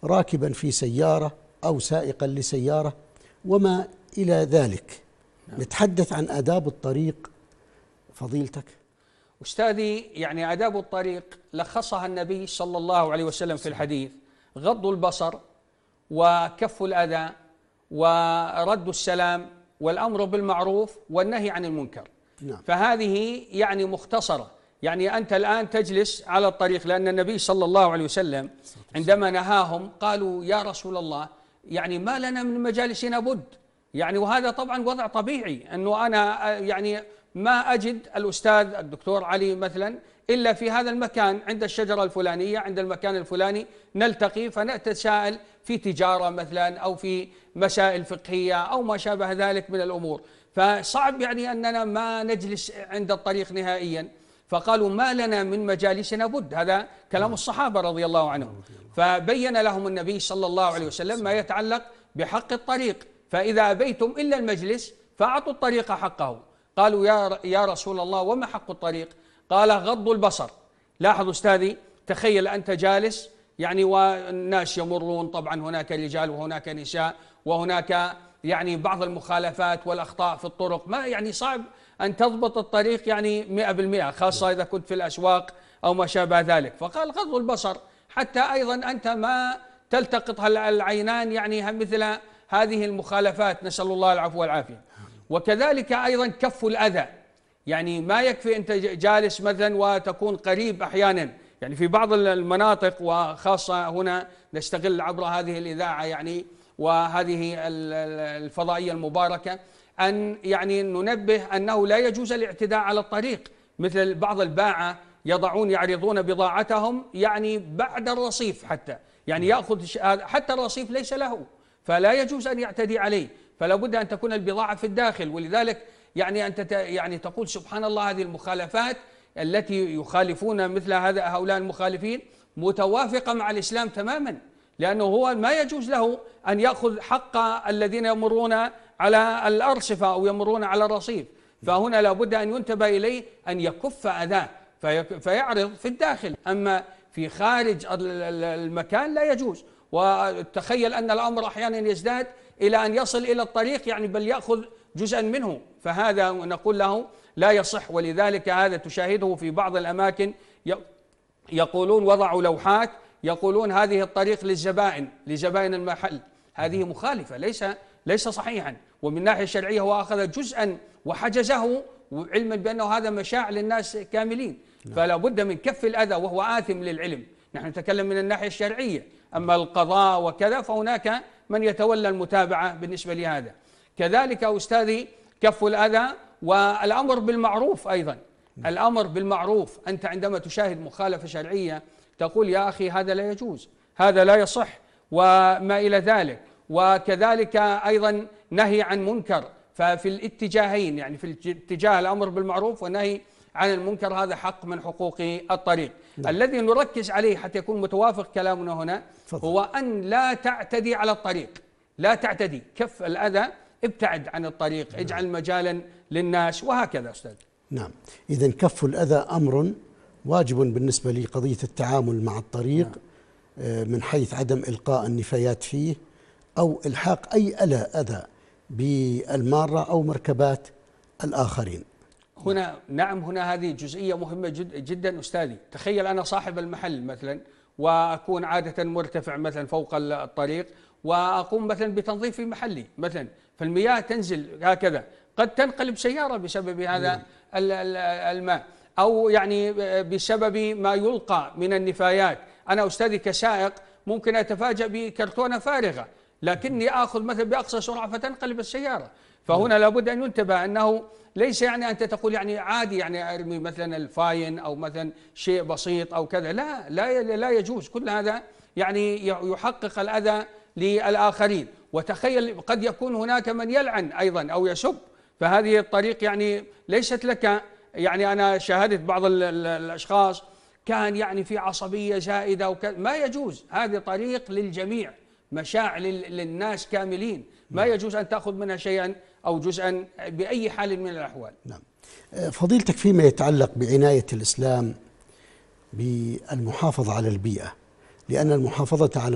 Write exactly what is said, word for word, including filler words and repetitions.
راكبا في سيارة أو سائقا لسيارة وما إلى ذلك. نتحدث عن آداب الطريق فضيلتك. أستاذي، يعني آداب الطريق لخصها النبي صلى الله عليه وسلم في الحديث: غض البصر، وكف الأذى، ورد السلام، والأمر بالمعروف، والنهي عن المنكر. نعم. فهذه يعني مختصرة. يعني أنت الآن تجلس على الطريق، لأن النبي صلى الله عليه وسلم عندما نهاهم قالوا: يا رسول الله، يعني ما لنا من مجالسنا بد. يعني وهذا طبعا وضع طبيعي، أنه أنا يعني ما أجد الأستاذ الدكتور علي مثلا إلا في هذا المكان، عند الشجرة الفلانية، عند المكان الفلاني نلتقي فنتساءل في تجارة مثلا، أو في مسائل فقهية، أو ما شابه ذلك من الأمور. فصعب يعني أننا ما نجلس عند الطريق نهائيا. فقالوا: ما لنا من مجالسنا بد. هذا كلام الصحابة رضي الله عنهم. فبين لهم النبي صلى الله عليه وسلم ما يتعلق بحق الطريق: فإذا أبيتم إلا المجلس فأعطوا الطريق حقه. قالوا: يا يا رسول الله، وما حق الطريق؟ قال: غض البصر. لاحظ أستاذي، تخيل أنت جالس يعني والناس يمرون، طبعا هناك رجال وهناك نساء، وهناك يعني بعض المخالفات والأخطاء في الطرق، ما يعني صعب أن تضبط الطريق يعني مئة بالمئة، خاصة إذا كنت في الأسواق أو ما شابه ذلك. فقال: غض البصر، حتى أيضا أنت ما تلتقط العينان يعني مثل هذه المخالفات، نسأل الله العفو والعافية. وكذلك أيضا كف الأذى. يعني ما يكفي أنت جالس مثلا وتكون قريب أحيانا، يعني في بعض المناطق، وخاصة هنا نستغل عبر هذه الإذاعة يعني وهذه الفضائية المباركة أن يعني ننبه أنه لا يجوز الاعتداء على الطريق. مثل بعض الباعة يضعون يعرضون بضاعتهم يعني بعد الرصيف، حتى يعني يأخذ حتى الرصيف ليس له، فلا يجوز أن يعتدي عليه. فلا بد أن تكون البضاعة في الداخل. ولذلك يعني أنت يعني تقول: سبحان الله، هذه المخالفات التي يخالفون مثل هذا هؤلاء المخالفين متوافقة مع الإسلام تماما، لأنه هو ما يجوز له أن يأخذ حق الذين يمرون على الأرصفة أو يمرون على الرصيف. فهنا لا بد أن ينتبه إليه أن يكف أذاه فيعرض في الداخل، أما في خارج المكان لا يجوز. وتخيل أن الأمر أحيانا يزداد إلى أن يصل إلى الطريق، يعني بل يأخذ جزءا منه، فهذا نقول له لا يصح. ولذلك هذا تشاهده في بعض الأماكن يقولون وضعوا لوحات يقولون: هذه الطريق للزبائن، لزبائن المحل. هذه مخالفة، ليس ليس صحيحا. ومن الناحية الشرعية هو أخذ جزءا وحجزه، علما بأنه هذا مشاع للناس كاملين. فلا بد من كف الأذى، وهو آثم للعلم. نحن نتكلم من الناحية الشرعية، أما القضاء وكذا فهناك من يتولى المتابعة بالنسبة لهذا. كذلك أستاذي كف الأذى والأمر بالمعروف أيضا. الأمر بالمعروف، أنت عندما تشاهد مخالفة شرعية تقول: يا أخي هذا لا يجوز، هذا لا يصح، وما إلى ذلك. وكذلك أيضا نهي عن منكر. ففي الاتجاهين، يعني في الاتجاه الأمر بالمعروف والنهي عن المنكر، هذا حق من حقوق الطريق. لا. الذي نركز عليه حتى يكون متوافق كلامنا هنا فضل. هو أن لا تعتدي على الطريق، لا تعتدي، كف الأذى، ابتعد عن الطريق، نعم. اجعل مجالا للناس، وهكذا أستاذ. نعم، إذن كف الأذى أمر واجب بالنسبة لقضية التعامل مع الطريق، نعم. من حيث عدم إلقاء النفايات فيه أو إلحاق أي أذى بالمارة أو مركبات الآخرين. هنا نعم، هنا هذه جزئية مهمة جد جدا أستاذي. تخيل أنا صاحب المحل مثلا، وأكون عادة مرتفع مثلا فوق الطريق، وأقوم مثلا بتنظيف في محلي مثلا، فالمياه تنزل هكذا، قد تنقلب سيارة بسبب هذا الماء، أو يعني بسبب ما يلقى من النفايات. أنا أستاذي كسائق ممكن أتفاجأ بكرتونة فارغة، لكني آخذ مثلا بأقصى سرعة فتنقلب السيارة. فهنا لابد أن ينتبه أنه ليس يعني أنت تقول يعني عادي، يعني أرمي مثلا الفاين أو مثلا شيء بسيط أو كذا، لا لا لا يجوز. كل هذا يعني يحقق الأذى للآخرين. وتخيل قد يكون هناك من يلعن أيضا أو يسب، فهذه الطريق يعني ليست لك. يعني أنا شاهدت بعض الأشخاص كان يعني في عصبية زائدة وكذا، ما يجوز. هذه طريق للجميع، مشاع للناس كاملين، ما يجوز أن تأخذ منها شيئا أو جزءا بأي حال من الأحوال. نعم. فضيلتك، فيما يتعلق بعناية الإسلام بالمحافظة على البيئة، لأن المحافظة على